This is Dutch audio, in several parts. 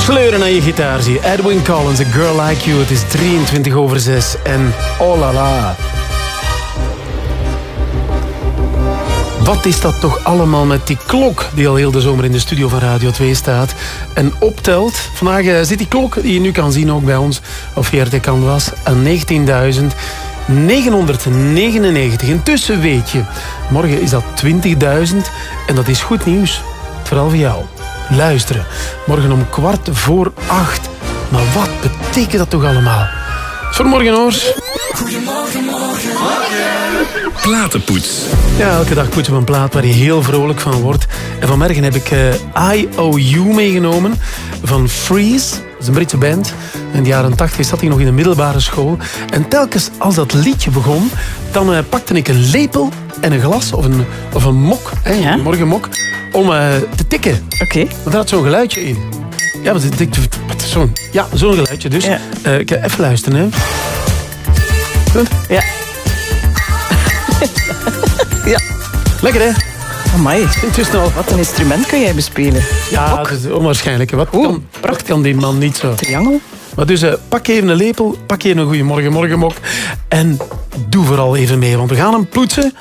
Sleuren aan je gitaar, zie je. Edwin Collins, A Girl Like You. Het is 6:23 en oh la la. Wat is dat toch allemaal met die klok die al heel de zomer in de studio van Radio 2 staat en optelt. Vandaag zit die klok, die je nu kan zien ook bij ons op VRT Canvas, aan 19.999. Intussen weet je, morgen is dat 20.000 en dat is goed nieuws. Vooral voor jou. Luisteren. Morgen om 7:15. Maar wat betekent dat toch allemaal? Voor morgen hoor. Goedemorgen, morgen. Platenpoets. Ja, elke dag poetsen we een plaat waar je heel vrolijk van wordt. En vanmorgen heb ik IOU meegenomen van Freeze. Dat is een Britse band. In de jaren 80 zat ik nog in de middelbare school. En telkens als dat liedje begon, dan pakte ik een lepel en een glas of een mok, een morgenmok, om te tikken. Oké. Want daar had zo'n geluidje in. Ja, zo'n geluidje dus. Ja. Ik ga even luisteren, hè. Goed? Ja. Ja. Lekker, hè? Amai. Intussen al. Wat een instrument kan jij bespelen? Ja, dat is onwaarschijnlijk. Wat kan die man niet zo? Triangel? Maar dus pak even een lepel, pak even een goede morgenmok en doe vooral even mee, want we gaan hem poetsen.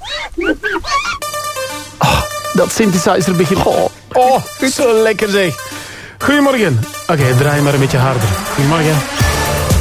Oh, dat synthesizer begint. Oh, zo lekker zeg. Goedemorgen. Oké, draai maar een beetje harder. Goedemorgen.